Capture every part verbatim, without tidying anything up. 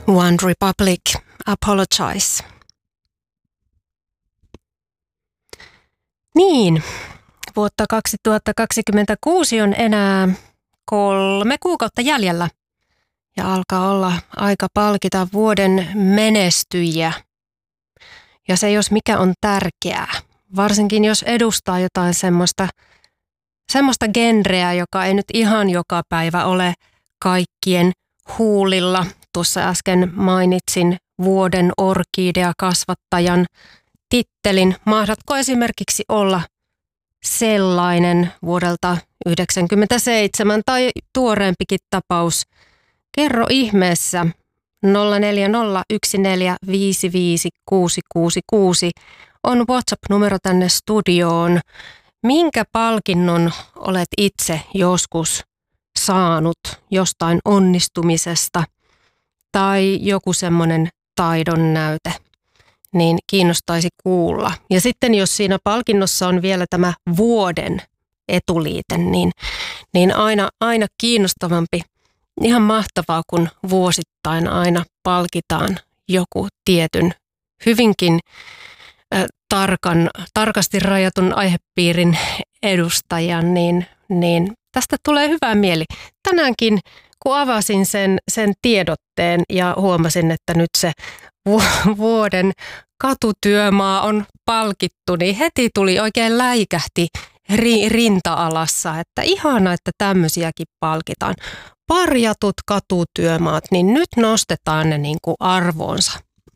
One Republic, Apologize. Niin, vuotta kaksituhattakaksikymmentäkuusi on enää kolme kuukautta jäljellä ja alkaa olla aika palkita vuoden menestyjiä. Ja se jos mikä on tärkeää, varsinkin jos edustaa jotain semmoista, semmoista genreä, joka ei nyt ihan joka päivä ole kaikkien huulilla. Tuossa äsken mainitsin vuoden orkidea-kasvattajan tittelin. Mahdatko esimerkiksi olla sellainen vuodelta yhdeksänkymmentäseitsemän tai tuoreempikin tapaus? Kerro ihmeessä nolla neljä nolla yksi neljä viisi viisi kuusi kuusi kuusi on WhatsApp-numero tänne studioon. Minkä palkinnon olet itse joskus saanut jostain onnistumisesta tai joku semmoinen taidon näyte, niin kiinnostaisi kuulla. Ja sitten jos siinä palkinnossa on vielä tämä vuoden etuliite, niin, niin aina, aina kiinnostavampi. Ihan mahtavaa, kun vuosittain aina palkitaan joku tietyn hyvinkin äh, tarkan, tarkasti rajatun aihepiirin edustajan, niin, niin tästä tulee hyvä mieli. Tänäänkin, kun avasin sen, sen tiedotteen ja huomasin, että nyt se vuoden katutyömaa on palkittu, niin heti tuli oikein läikähti ri, rinta-alassa, että ihana, että tämmöisiäkin palkitaan. Parjatut katutyömaat, niin nyt nostetaan ne niin kuin arvoonsa.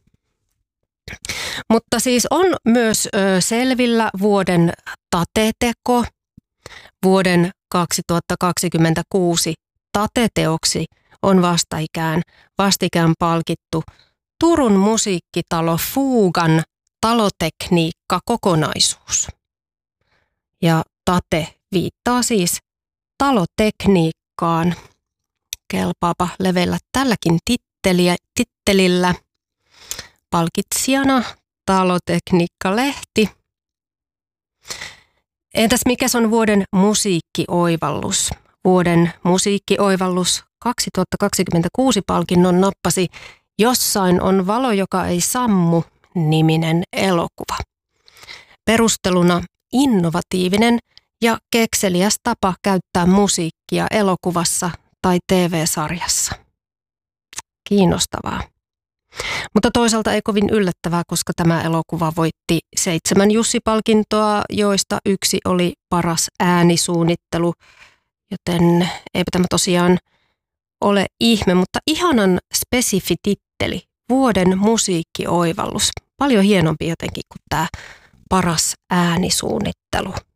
Mutta siis on myös ö, selvillä vuoden tateteko. Vuoden kaksituhattakaksikymmentäkuusi tateteoksi on vastikään, vastikään palkittu Turun musiikkitalo Fugan talotekniikka-kokonaisuus. Ja tate viittaa siis talotekniikkaan. Kelpaapa levellä tälläkin titteliä, tittelillä. Palkitsijana Talotekniikka-lehti. Entäs mikäs on vuoden musiikkioivallus? Vuoden musiikkioivallus kaksituhattakaksikymmentäkuusi palkinnon nappasi Jossain on valo, joka ei sammu -niminen elokuva. Perusteluna innovatiivinen ja kekseliäs tapa käyttää musiikkia elokuvassa tai T V-sarjassa. Kiinnostavaa. Mutta toisaalta ei kovin yllättävää, koska tämä elokuva voitti seitsemän Jussi-palkintoa, joista yksi oli paras äänisuunnittelu, joten eipä tämä tosiaan ole ihme, mutta ihanan spesifi titteli, vuoden musiikkioivallus. Paljon hienompi jotenkin kuin tämä paras äänisuunnittelu.